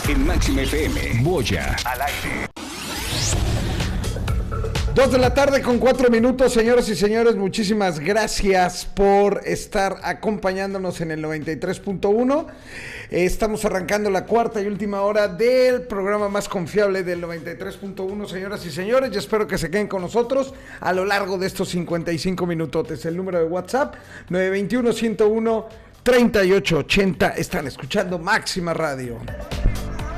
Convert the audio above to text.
En Máxima FM, Boya al aire. 2:04 p.m, señoras y señores, muchísimas gracias por estar acompañándonos en el 93.1. Estamos arrancando la cuarta y última hora del programa más confiable del 93.1, señoras y señores. Yo espero que se queden con nosotros a lo largo de estos 55 minutotes. El número de WhatsApp, 921-101-3880. Están escuchando Máxima Radio.